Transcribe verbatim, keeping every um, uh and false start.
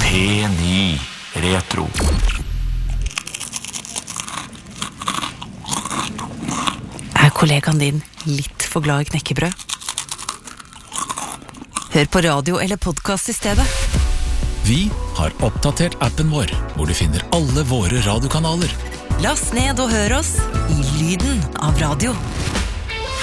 P-ny Retro. Er kollegaen din litt for glad i knekkebrød? Hør på radio eller podcast i stedet. Vi har oppdatert appen vår, hvor du finner alle våre radiokanaler. Last ned og hør oss i lyden av radio.